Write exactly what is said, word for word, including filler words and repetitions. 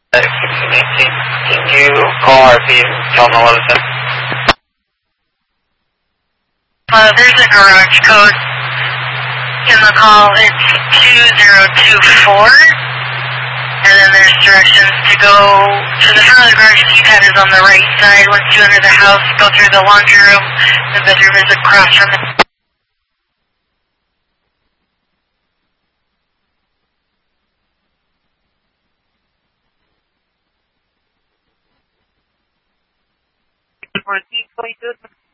Can you call R P and tell them what it is? Uh, there's a garage code in the call. It's two zero two four. And then there's directions to go to the front of the garage. The keypad is on the right side. Once you enter the house, go through the laundry room. The bedroom is across from it. For